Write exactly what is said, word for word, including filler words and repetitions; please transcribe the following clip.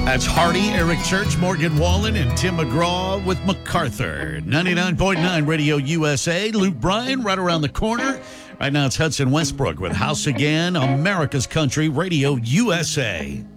That's Hardy, Eric Church, Morgan Wallen, and Tim McGraw with MacArthur. ninety-nine point nine Radio U S A. Luke Bryan right around the corner. Right now it's Hudson Westbrook with House Again, America's Country Radio U S A.